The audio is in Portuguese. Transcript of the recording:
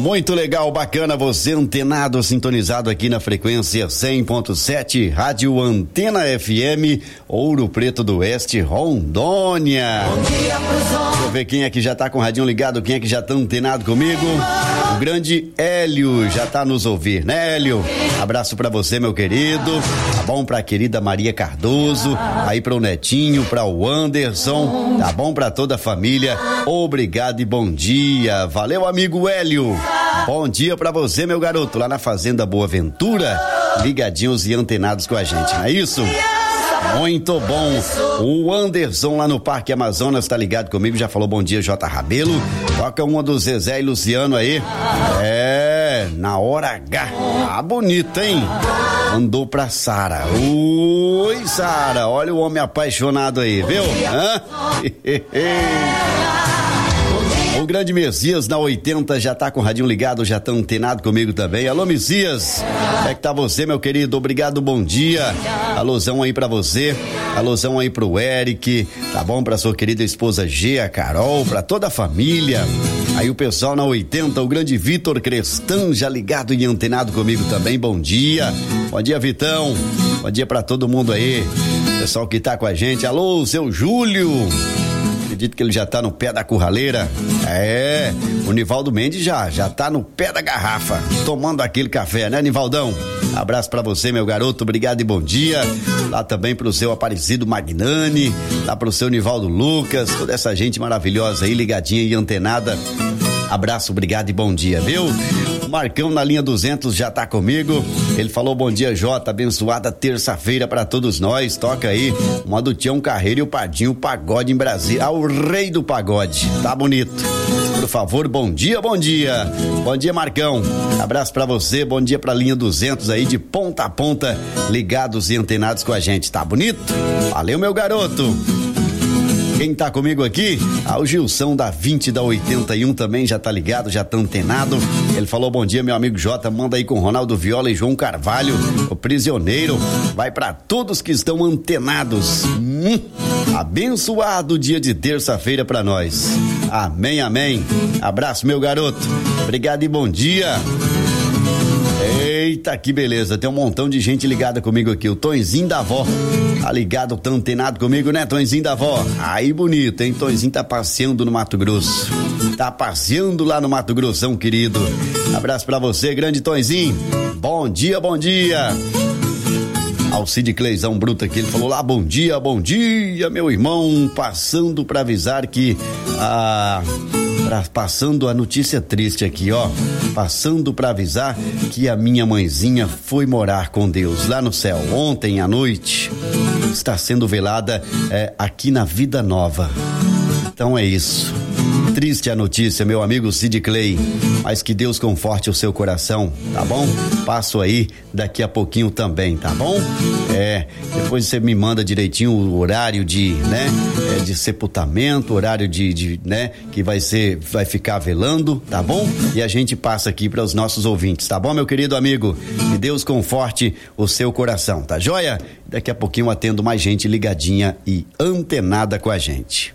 Muito legal, bacana, você antenado, sintonizado aqui na frequência 100.7, Rádio Antena FM, Ouro Preto do Oeste, Rondônia. Deixa eu ver quem é que já tá com o radinho ligado, quem é que já tá antenado comigo. O grande Hélio já tá nos ouvir, né, Hélio? Abraço pra você, meu querido. Tá bom pra querida Maria Cardoso, aí pro Netinho, pra o Anderson, tá bom pra toda a família. Obrigado e bom dia. Valeu, amigo Hélio. Bom dia pra você, meu garoto, lá na Fazenda Boa Ventura, ligadinhos e antenados com a gente, não é isso? Muito bom. O Anderson lá no Parque Amazonas tá ligado comigo, já falou bom dia, J. Rabelo. Toca uma do Zezé e Luciano aí. Na hora H. Ah, bonito, hein? Mandou pra Sara. Oi, Sara, olha o homem apaixonado aí, viu? O grande Messias na 80 já tá com o radinho ligado, já tá antenado comigo também. Alô, Messias, como é que tá você, meu querido? Obrigado, bom dia. Alôzão aí pra você, alôzão aí pro Eric, tá bom? Pra sua querida esposa G, a Carol, pra toda a família. Aí o pessoal na 80, o grande Vitor Crestan, já ligado e antenado comigo também, bom dia. Bom dia, Vitão, bom dia pra todo mundo aí, pessoal que tá com a gente. Alô, seu Júlio. Acredito que ele já tá no pé da curraleira. O Nivaldo Mendes já tá no pé da garrafa, tomando aquele café, né, Nivaldão? Abraço pra você, meu garoto, obrigado e bom dia. Lá também pro seu Aparecido Magnani, lá pro seu Nivaldo Lucas, toda essa gente maravilhosa aí, ligadinha e antenada. Abraço, obrigado e bom dia, viu? O Marcão na linha 200 já tá comigo. Ele falou bom dia, Jota, abençoada terça-feira pra todos nós. Toca aí uma do Tião Carreiro e o Padinho Pagode em Brasília. O rei do pagode, tá bonito. Por favor, bom dia, bom dia. Bom dia, Marcão. Abraço pra você, bom dia pra linha 200 aí de ponta a ponta, ligados e antenados com a gente. Tá bonito? Valeu, meu garoto. Quem tá comigo aqui? O Gilson da 20 da 81 também já tá ligado, já tá antenado. Ele falou bom dia, meu amigo Jota, manda aí com Ronaldo Viola e João Carvalho, o prisioneiro. Vai pra todos que estão antenados. Abençoado dia de terça-feira pra nós. Amém, amém. Abraço, meu garoto. Obrigado e bom dia. Eita, que beleza, tem um montão de gente ligada comigo aqui, o Tonzinho da Vó, tá ligado, tá antenado comigo, né, Tonzinho da Vó? Aí bonito, hein, Tonzinho tá passeando no Mato Grosso, tá passeando lá no Mato Grossão, querido. Abraço pra você, grande Tonzinho, bom dia, Alcide Cleizão Bruto aqui, ele falou lá, bom dia, meu irmão, passando pra avisar que passando a notícia triste aqui, ó, passando pra avisar que a minha mãezinha foi morar com Deus lá no céu ontem à noite, está sendo velada aqui na Vida Nova. Então é isso, triste a notícia, meu amigo Cid Clay, mas que Deus conforte o seu coração, tá bom? Passo aí daqui a pouquinho também, tá bom? Depois você me manda direitinho o horário de sepultamento, horário né, que vai ficar velando, tá bom? E a gente passa aqui para os nossos ouvintes, tá bom, meu querido amigo? Que Deus conforte o seu coração, tá joia? Daqui a pouquinho atendo mais gente ligadinha e antenada com a gente.